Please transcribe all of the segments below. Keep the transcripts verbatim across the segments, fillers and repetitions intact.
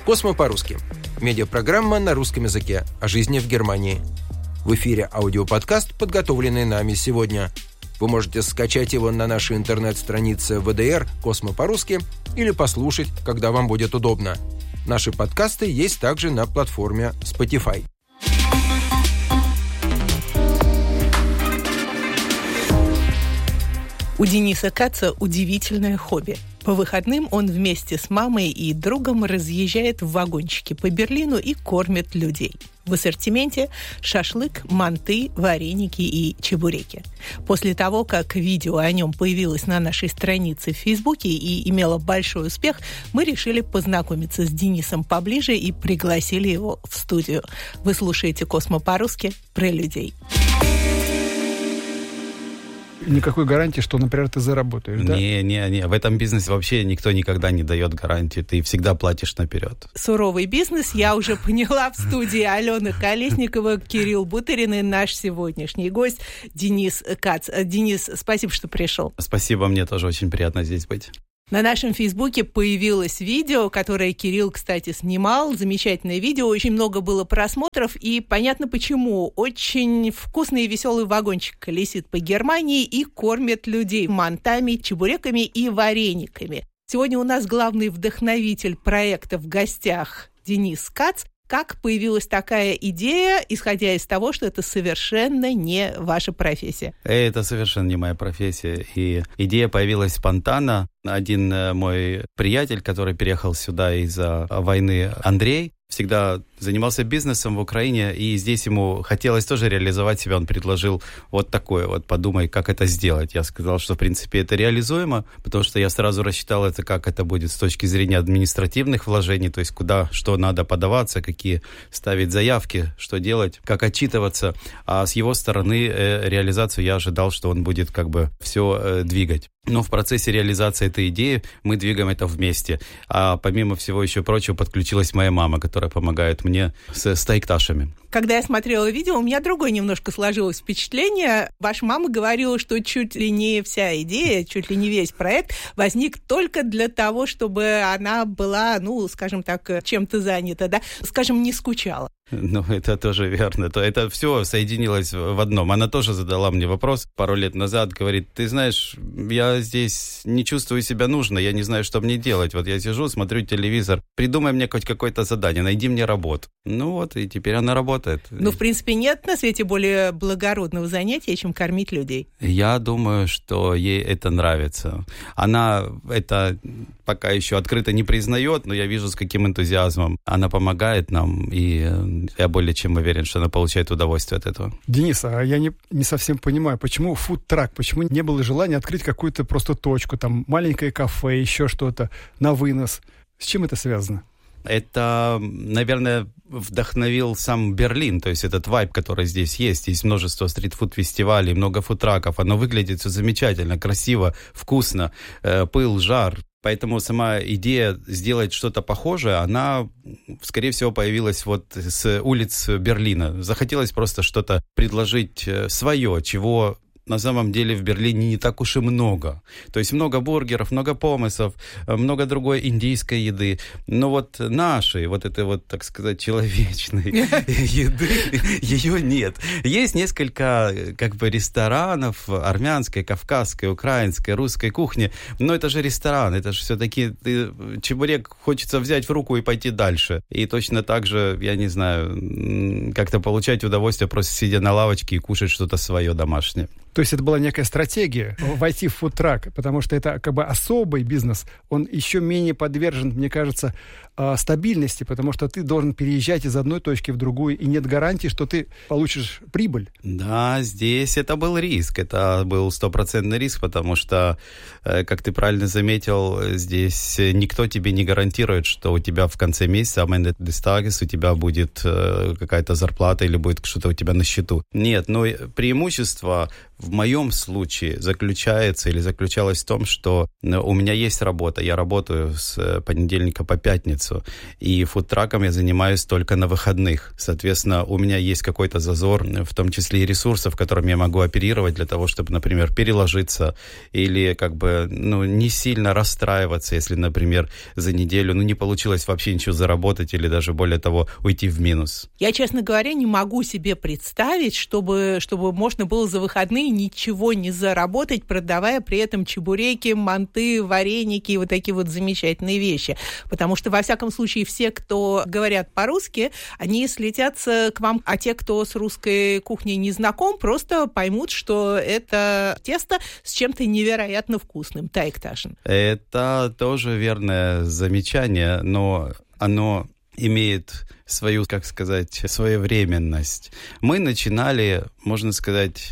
«Космо по-русски» – медиапрограмма на русском языке о жизни в Германии. В эфире аудиоподкаст, подготовленный нами сегодня. Вы можете скачать его на нашей интернет-странице вэ дэ эр «Космо по-русски» или послушать, когда вам будет удобно. Наши подкасты есть также на платформе Spotify. У Дениса Каца удивительное хобби. По выходным он вместе с мамой и другом разъезжает в вагончике по Берлину и кормит людей. В ассортименте шашлык, манты, вареники и чебуреки. После того, как видео о нем появилось на нашей странице в Фейсбуке и имело большой успех, мы решили познакомиться с Денисом поближе и пригласили его в студию. Вы слушаете «Космо по-русски» про людей. Никакой гарантии, что, например, ты заработаешь, да? Не, не, не. В этом бизнесе вообще никто никогда не дает гарантии. Ты всегда платишь наперед. Суровый бизнес я уже поняла в студии. Алена Колесникова, Кирилл Бутерин и наш сегодняшний гость Денис Кац. Денис, спасибо, что пришел. Спасибо, мне тоже очень приятно здесь быть. На нашем Фейсбуке появилось видео, которое Кирилл, кстати, снимал. Замечательное видео, очень много было просмотров, и понятно почему. Очень вкусный и веселый вагончик колесит по Германии и кормит людей мантами, чебуреками и варениками. Сегодня у нас главный вдохновитель проекта в гостях Денис Кац. Как появилась такая идея, исходя из того, что это совершенно не ваша профессия? Это совершенно не моя профессия. И идея появилась спонтанно. Один мой приятель, который переехал сюда из-за войны, Андрей, всегда занимался бизнесом в Украине, и здесь ему хотелось тоже реализовать себя. Он предложил вот такое вот, подумай, как это сделать. Я сказал, что, в принципе, это реализуемо, потому что я сразу рассчитал это, как это будет с точки зрения административных вложений, то есть куда, что надо подаваться, какие ставить заявки, что делать, как отчитываться. А с его стороны э, реализацию я ожидал, что он будет как бы все э, двигать. Но в процессе реализации этой идеи мы двигаем это вместе. А помимо всего еще прочего подключилась моя мама, которая помогает мне с стейк-ташами. Когда я смотрела видео, у меня другое немножко сложилось впечатление. Ваша мама говорила, что чуть ли не вся идея, чуть ли не весь проект возник только для того, чтобы она была, ну, скажем так, чем-то занята, да, скажем, не скучала. Ну, это тоже верно. То это все соединилось в одном. Она тоже задала мне вопрос пару лет назад. Говорит, ты знаешь, я здесь не чувствую себя нужной, я не знаю, что мне делать. Вот я сижу, смотрю телевизор, придумай мне хоть какое-то задание, найди мне работу. Ну вот, и теперь она работает. Ну, в принципе, нет на свете более благородного занятия, чем кормить людей. Я думаю, что ей это нравится. Она это пока еще открыто не признает, но я вижу, с каким энтузиазмом она помогает нам, и я более чем уверен, что она получает удовольствие от этого. Денис, а я не, не совсем понимаю, почему фуд-трак, почему не было желания открыть какую-то просто точку, там маленькое кафе, еще что-то на вынос? С чем это связано? Это, наверное, вдохновил сам Берлин, то есть этот вайб, который здесь есть. Есть множество стрит-фуд-фестивалей, много фуд-траков. Оно выглядит все замечательно, красиво, вкусно, э, пыл, жар. Поэтому сама идея сделать что-то похожее, она, скорее всего, появилась вот с улиц Берлина. Захотелось просто что-то предложить свое, чего на самом деле в Берлине не так уж и много. То есть много бургеров, много помесов, много другой индийской еды. Но вот нашей, вот этой вот, так сказать, человечной еды, ее нет. Есть несколько как бы ресторанов армянской, кавказской, украинской, русской кухни, но это же ресторан, это же все-таки ты, чебурек хочется взять в руку и пойти дальше. И точно так же, я не знаю, как-то получать удовольствие, просто сидя на лавочке и кушать что-то свое домашнее. То есть это была некая стратегия войти в фудтрак, потому что это как бы особый бизнес, он еще менее подвержен, мне кажется, стабильности, потому что ты должен переезжать из одной точки в другую, и нет гарантии, что ты получишь прибыль. Да, здесь это был риск, это был стопроцентный риск, потому что, как ты правильно заметил, здесь никто тебе не гарантирует, что у тебя в конце месяца, am Ende des Tages, у тебя будет какая-то зарплата или будет что-то у тебя на счету. Нет, но преимущество в моем случае заключается или заключалась в том, что у меня есть работа, я работаю с понедельника по пятницу, и фудтраком я занимаюсь только на выходных. Соответственно, у меня есть какой-то зазор, в том числе и ресурсов, которыми я могу оперировать для того, чтобы, например, переложиться или как бы ну, не сильно расстраиваться, если, например, за неделю ну, не получилось вообще ничего заработать или даже, более того, уйти в минус. Я, честно говоря, не могу себе представить, чтобы, чтобы можно было за выходные ничего не заработать, продавая при этом чебуреки, манты, вареники и вот такие вот замечательные вещи. Потому что, во всяком случае, все, кто говорят по-русски, они слетятся к вам, а те, кто с русской кухней не знаком, просто поймут, что это тесто с чем-то невероятно вкусным. Тайгташен. Это тоже верное замечание, но оно имеет свою, как сказать, своевременность. Мы начинали, можно сказать,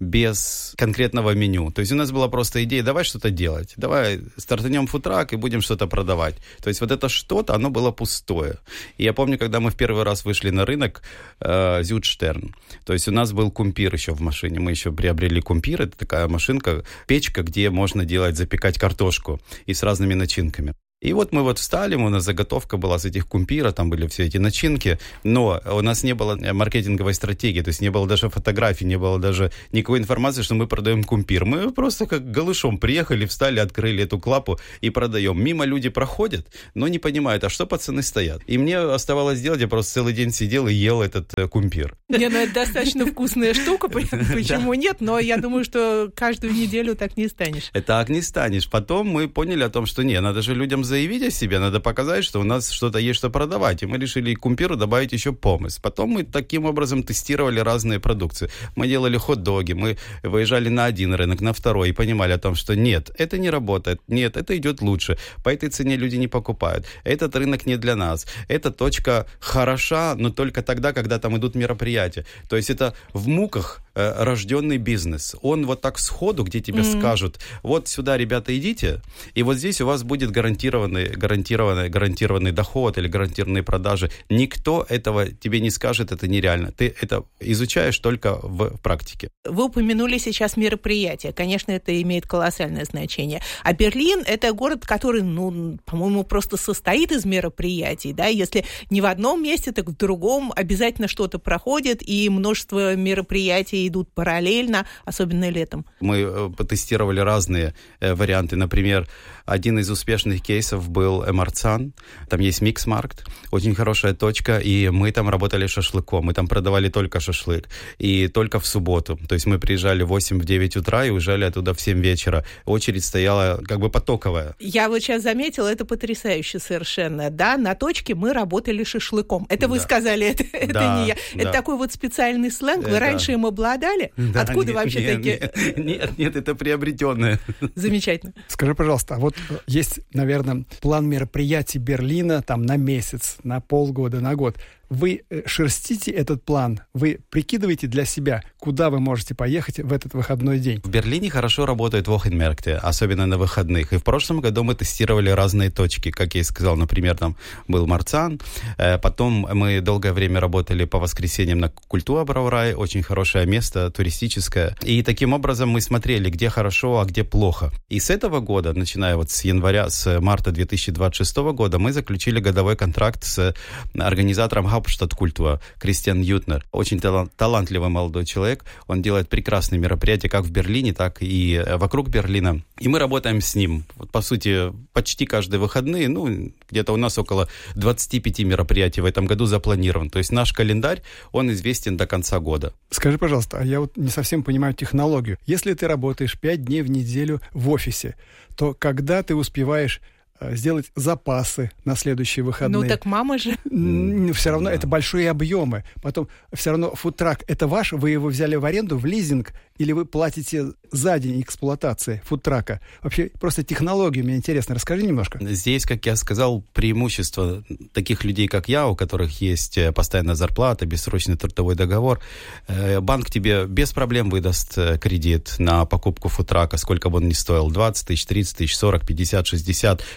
без конкретного меню. То есть у нас была просто идея, давай что-то делать, давай стартанем фудтрак и будем что-то продавать. То есть вот это что-то, оно было пустое. И я помню, когда мы в первый раз вышли на рынок, э, Зюдштерн, то есть у нас был кумпир еще в машине, мы еще приобрели кумпир, это такая машинка, печка, где можно делать, запекать картошку и с разными начинками. И вот мы вот встали, у нас заготовка была с этих кумпира, там были все эти начинки, но у нас не было маркетинговой стратегии, то есть не было даже фотографий, не было даже никакой информации, что мы продаем кумпир. Мы просто как голышом приехали, встали, открыли эту клапу и продаем. Мимо люди проходят, но не понимают, а что пацаны стоят. И мне оставалось делать, я просто целый день сидел и ел этот кумпир. Не, ну это достаточно вкусная штука, почему нет, но я думаю, что каждую неделю так не станешь. Так не станешь. Потом мы поняли о том, что не, надо же людям заявить о себе, надо показать, что у нас что-то есть, что продавать. И мы решили к кумпиру добавить еще помесь. Потом мы таким образом тестировали разные продукции. Мы делали хот-доги, мы выезжали на один рынок, на второй, и понимали о том, что нет, это не работает, нет, это идет лучше. По этой цене люди не покупают. Этот рынок не для нас. Эта точка хороша, но только тогда, когда там идут мероприятия. То есть это в муках э, рожденный бизнес. Он вот так сходу, где тебе mm-hmm. скажут, вот сюда, ребята, идите, и вот здесь у вас будет гарантированный гарантированный, гарантированный доход или гарантированные продажи. Никто этого тебе не скажет, это нереально. Ты это изучаешь только в практике. Вы упомянули сейчас мероприятия. Конечно, это имеет колоссальное значение. А Берлин – это город, который, ну, по-моему, просто состоит из мероприятий. Да? Если не в одном месте, так в другом обязательно что-то проходит, и множество мероприятий идут параллельно, особенно летом. Мы потестировали разные варианты. Например, один из успешных кейсов был Эмарцан. Там есть микс-маркт, очень хорошая точка, и мы там работали шашлыком. Мы там продавали только шашлык. И только в субботу. То есть мы приезжали в восемь-девять утра и уезжали оттуда в семь вечера. Очередь стояла как бы потоковая. Я вот сейчас заметила, это потрясающе совершенно. Да, на точке мы работали шашлыком. Это вы да. сказали, это, да, это не я. Да. Это такой вот специальный сленг. Вы это... раньше им обладали? Да, Откуда нет, вообще нет, такие? Нет, нет, нет, это приобретенное. Замечательно. Скажи, пожалуйста, а вот есть, наверное, план мероприятий Берлина там на месяц, на полгода, на год. Вы шерстите этот план, вы прикидываете для себя, куда вы можете поехать в этот выходной день. В Берлине хорошо работают вохенмärkte, особенно на выходных. И в прошлом году мы тестировали разные точки. Как я и сказал, например, там был Марцан. Потом мы долгое время работали по воскресеньям на Культура-Брауэрай, очень хорошее место, туристическое. И таким образом мы смотрели, где хорошо, а где плохо. И с этого года, начиная вот с января, с марта две тысячи двадцать шестого года, мы заключили годовой контракт с организатором Hauptstadtkultur Кристиан Ютнер. Очень талант, талантливый молодой человек. Он делает прекрасные мероприятия как в Берлине, так и вокруг Берлина. И мы работаем с ним. Вот, по сути, почти каждые выходные, ну, где-то у нас около двадцать пять мероприятий в этом году запланирован. То есть наш календарь, он известен до конца года. Скажи, пожалуйста, а я вот не совсем понимаю технологию. Если ты работаешь пять дней в неделю в офисе, то когда ты успеваешь сделать запасы на следующие выходные? Ну, так мама же. Все равно это большие объемы. Потом все равно фудтрак это ваш, вы его взяли в аренду, в лизинг, или вы платите за день эксплуатации фудтрака? Вообще, просто технологию мне интересно. Расскажи немножко. Здесь, как я сказал, преимущество таких людей, как я, у которых есть постоянная зарплата, бессрочный трудовой договор. Банк тебе без проблем выдаст кредит на покупку фудтрака, сколько бы он ни стоил. двадцать тысяч, тридцать тысяч, сорок, пятьдесят, шестьдесят.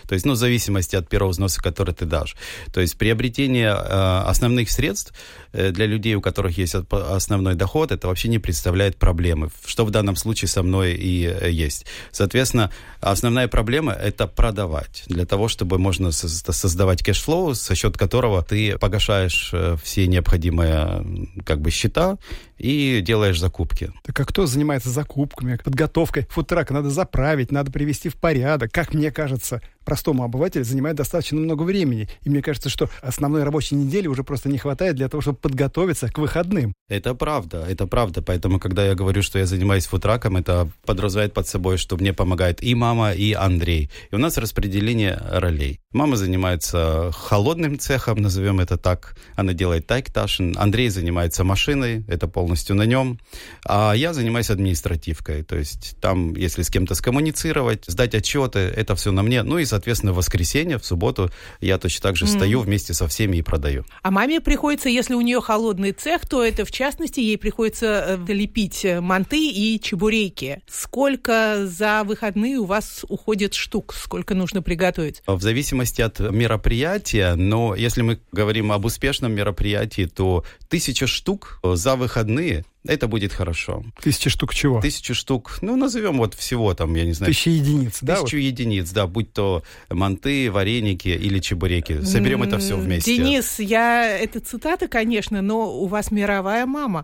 То есть, ну, в зависимости от первого взноса, который ты дашь. То есть приобретение э, основных средств э, для людей, у которых есть основной доход, это вообще не представляет проблемы, что в данном случае со мной и э, есть. Соответственно, основная проблема – это продавать, для того, чтобы можно создавать кэшфлоу, за счет которого ты погашаешь э, все необходимые как бы счета и делаешь закупки. Так а кто занимается закупками, подготовкой фудтрака? Надо заправить, надо привести в порядок. Как мне кажется, простому обывателю занимает достаточно много времени. И мне кажется, что основной рабочей недели уже просто не хватает для того, чтобы подготовиться к выходным. Это правда, это правда. Поэтому, когда я говорю, что я занимаюсь фудтраком, это подразумевает под собой, что мне помогает и мама, и Андрей. И у нас распределение ролей. Мама занимается холодным цехом, назовем это так. Она делает тайгташен. Андрей занимается машиной, это полностью на нем. А я занимаюсь административкой. То есть там, если с кем-то скоммуницировать, сдать отчеты, это все на мне. Ну и, соответственно, в воскресенье, в субботу я точно так же mm. стою вместе со всеми и продаю. А маме приходится, если у нее холодный цех, то это, в частности, ей приходится лепить манты и чебуреки. Сколько за выходные у вас уходит штук? Сколько нужно приготовить? В зависимости от мероприятия, но если мы говорим об успешном мероприятии, то тысяча штук за выходные – это будет хорошо. Тысяча штук чего? Тысячу штук, ну, назовем вот всего там, я не знаю. Тысяча единиц, да? Тысячу вот? единиц, да, будь то манты, вареники или чебуреки. Соберем это все вместе. Денис, я... Это цитата, конечно, но у вас мировая мама.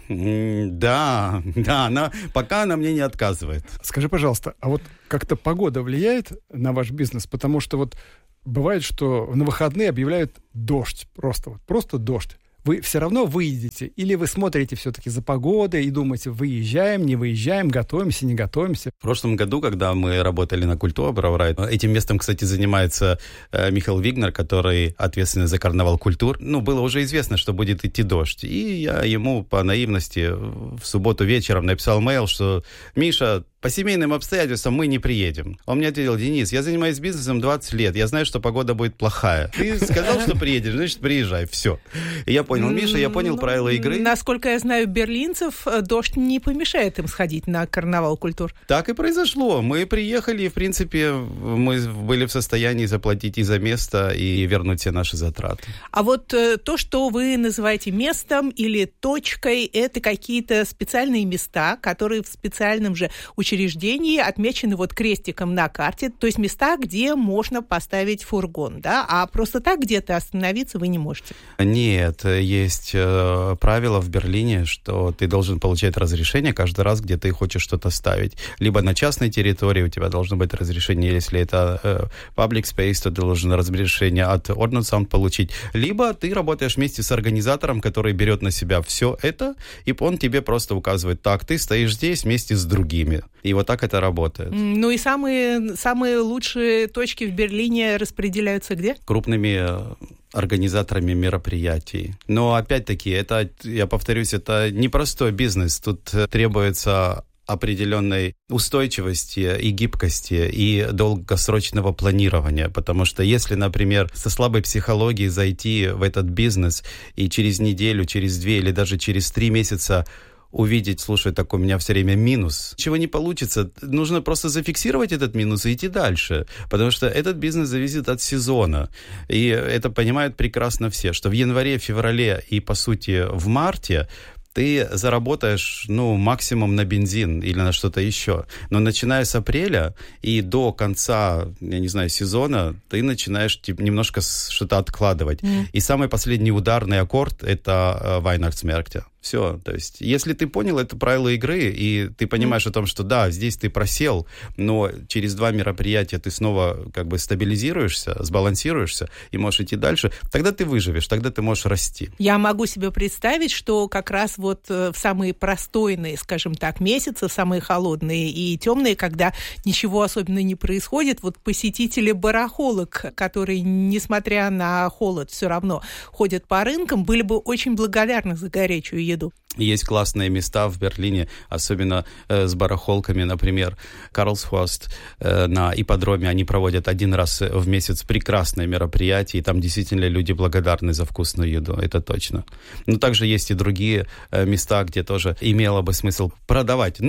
Да, да, она, пока она мне не отказывает. Скажи, пожалуйста, а вот как-то погода влияет на ваш бизнес? Потому что вот бывает, что на выходные объявляют дождь, просто вот, просто дождь. Вы все равно выедете? Или вы смотрите все-таки за погодой и думаете, выезжаем, не выезжаем, готовимся, не готовимся? В прошлом году, когда мы работали на Культура Браурайт, этим местом, кстати, занимается э, Михаил Вигнер, который ответственный за карнавал культур. Ну, было уже известно, что будет идти дождь. И я ему по наивности в субботу вечером написал мейл, что «Миша, по семейным обстоятельствам мы не приедем». Он мне ответил: «Денис, я занимаюсь бизнесом двадцать лет, я знаю, что погода будет плохая. Ты сказал, что приедешь, значит, приезжай, все». И я понял, Миша, я понял ну, правила игры. Насколько я знаю берлинцев, дождь не помешает им сходить на карнавал культур. Так и произошло. Мы приехали, и, в принципе, мы были в состоянии заплатить и за место, и вернуть все наши затраты. А вот то, что вы называете местом или точкой, это какие-то специальные места, которые в специальном же учреждении учреждении отмечены вот крестиком на карте, то есть места, где можно поставить фургон, да, а просто так где-то остановиться вы не можете. Нет, есть э, правило в Берлине, что ты должен получать разрешение каждый раз, где ты хочешь что-то ставить. Либо на частной территории у тебя должно быть разрешение, если это э, public space, то ты должен разрешение от Ordnungsamt получить. Либо ты работаешь вместе с организатором, который берет на себя все это, и он тебе просто указывает: так, ты стоишь здесь вместе с другими. И вот так это работает. Ну и самые, самые лучшие точки в Берлине распределяются где? Крупными организаторами мероприятий. Но опять-таки, это, я повторюсь, это непростой бизнес. Тут требуется определенной устойчивости и гибкости и долгосрочного планирования. Потому что если, например, со слабой психологией зайти в этот бизнес и через неделю, через две или даже через три месяца увидеть, слушай, такой у меня все время минус, ничего не получится. Нужно просто зафиксировать этот минус и идти дальше. Потому что этот бизнес зависит от сезона. И это понимают прекрасно все, что в январе, феврале и, по сути, в марте ты заработаешь, ну, максимум на бензин или на что-то еще. Но начиная с апреля и до конца, я не знаю, сезона, ты начинаешь типа, немножко что-то откладывать. Mm. И самый последний ударный аккорд – это Weihnachtsmärkte. Все, то есть, если ты понял это правило игры, и ты понимаешь mm. о том, что да, здесь ты просел, но через два мероприятия ты снова как бы стабилизируешься, сбалансируешься и можешь идти дальше, тогда ты выживешь, тогда ты можешь расти. Я могу себе представить, что как раз вот в самые простойные, скажем так, месяцы, самые холодные и темные, когда ничего особенно не происходит, вот посетители барахолок, которые, несмотря на холод, все равно ходят по рынкам, были бы очень благодарны за горячую еду. еду. Есть классные места в Берлине, особенно э, с барахолками, например, Карлсхорст э, на ипподроме. Они проводят один раз в месяц прекрасное мероприятие, и там действительно люди благодарны за вкусную еду, это точно. Но также есть и другие э, места, где тоже имело бы смысл продавать. Но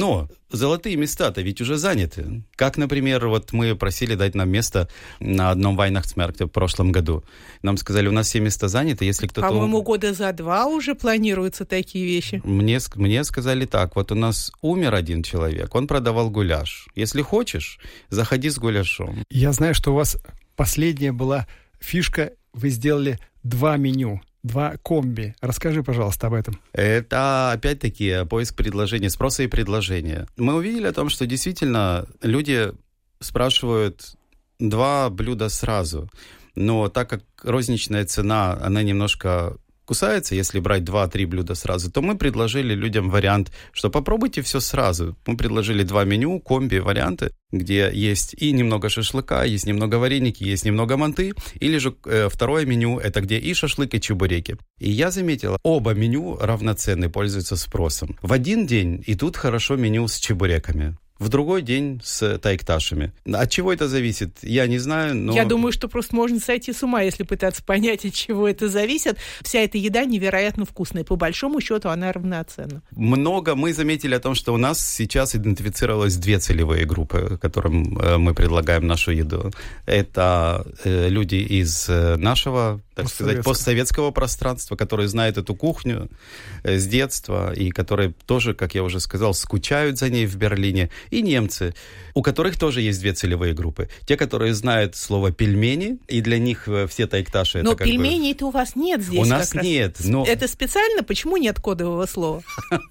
золотые места-то ведь уже заняты. Как, например, вот мы просили дать нам место на одном Weihnachtsmärkte в прошлом году. Нам сказали, у нас все места заняты, если кто-то... По-моему, года за два уже планируются такие вещи. Мне, мне сказали так, вот у нас умер один человек, он продавал гуляш. Если хочешь, заходи с гуляшом. Я знаю, что у вас последняя была фишка, вы сделали два меню. Два комби. Расскажи, пожалуйста, об этом. Это, опять-таки, поиск предложения, спроса и предложения. Мы увидели о том, что действительно люди спрашивают два блюда сразу. Но так как розничная цена, она немножко кусается, если брать два-три блюда сразу, то мы предложили людям вариант, что попробуйте все сразу. Мы предложили два меню, комби, варианты, где есть и немного шашлыка, есть немного вареники, есть немного манты, или же э, второе меню, это где и шашлык, и чебуреки. И я заметила, оба меню равноценны, пользуются спросом. В один день идут хорошо меню с чебуреками. В другой день с тайкташами. От чего это зависит, я не знаю, но... Я думаю, что просто можно сойти с ума, если пытаться понять, от чего это зависит. Вся эта еда невероятно вкусная. По большому счету она равноценна. Много. Мы заметили о том, что у нас сейчас идентифицировалось две целевые группы, которым мы предлагаем нашу еду. Это люди из нашего, так сказать, постсоветского пространства, которые знают эту кухню с детства и которые тоже, как я уже сказал, скучают за ней в Берлине. И немцы, у которых тоже есть две целевые группы. Те, которые знают слово «пельмени», и для них все тайкташи... Но это как пельменей-то бы... у вас нет здесь. У нас нет. Но... Это специально? Почему нет кодового слова?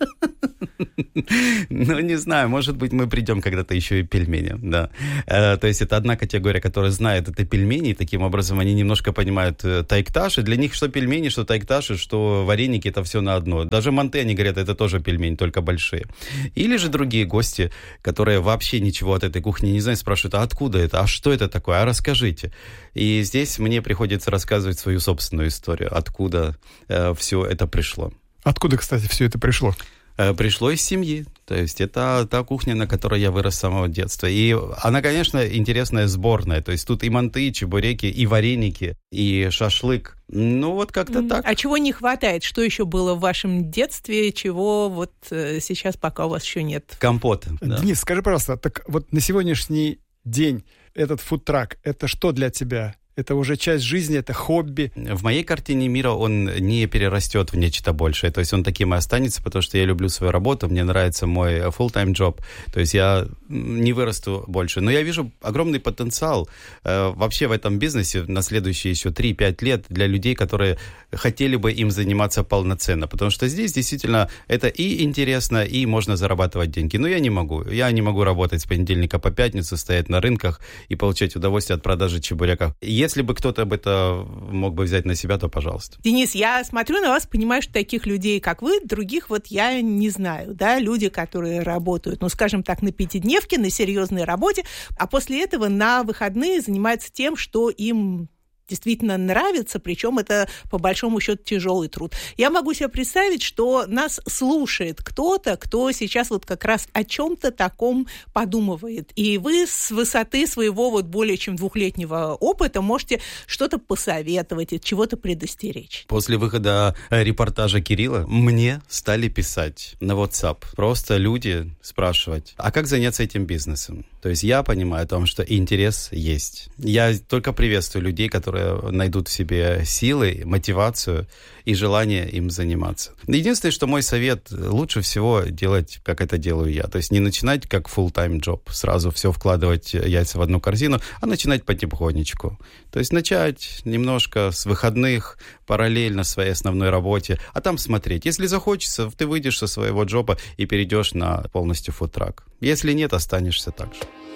Ну, не знаю, может быть, мы придем когда-то еще и пельмени, да. То есть это одна категория, которая знает это пельмени, и таким образом они немножко понимают тайкташи. Для них что пельмени, что тайкташи, что вареники, это все на одно. Даже манты, они говорят, это тоже пельмени, только большие. Или же другие гости, которые вообще ничего от этой кухни не знают, спрашивают, а откуда это, а что это такое, а расскажите. И здесь мне приходится рассказывать свою собственную историю, откуда э, все это пришло. Откуда, кстати, все это пришло? Э, пришло из семьи. То есть это та кухня, на которой я вырос с самого детства. И она, конечно, интересная сборная. То есть тут и манты, и чебуреки, и вареники, и шашлык. Ну, вот как-то mm. так. А чего не хватает? Что еще было в вашем детстве, чего вот э, сейчас пока у вас еще нет? Компот. Да. Денис, скажи, пожалуйста, так вот на сегодняшний день этот фудтрак, это что для тебя? Это уже часть жизни, это хобби. В моей картине мира он не перерастет в нечто большее. То есть он таким и останется, потому что я люблю свою работу, мне нравится мой full-time job. То есть я не вырасту больше. Но я вижу огромный потенциал э, вообще в этом бизнесе на следующие еще три-пять лет для людей, которые хотели бы им заниматься полноценно. Потому что здесь действительно это и интересно, и можно зарабатывать деньги. Но я не могу. Я не могу работать с понедельника по пятницу, стоять на рынках и получать удовольствие от продажи чебуреков. Если бы кто-то об это мог бы взять на себя, то пожалуйста. Денис, я смотрю на вас, понимаю, что таких людей, как вы, других вот я не знаю, да, люди, которые работают, ну, скажем так, на пятидневке, на серьезной работе, а после этого на выходные занимаются тем, что им действительно нравится, причем это, по большому счету, тяжелый труд. Я могу себе представить, что нас слушает кто-то, кто сейчас вот как раз о чем-то таком подумывает. И вы с высоты своего вот более чем двухлетнего опыта можете что-то посоветовать, от чего-то предостеречь. После выхода репортажа Кирилла мне стали писать на WhatsApp. Просто люди спрашивать, а как заняться этим бизнесом? То есть я понимаю о том, что интерес есть. Я только приветствую людей, которые найдут в себе силы, мотивацию и желание им заниматься. Единственное, что мой совет, лучше всего делать, как это делаю я. То есть не начинать как full-time job, сразу все вкладывать яйца в одну корзину, а начинать потихонечку. То есть начать немножко с выходных, параллельно своей основной работе, а там смотреть. Если захочется, ты выйдешь со своего джоба и перейдешь на полностью фудтрак. Если нет, останешься так же.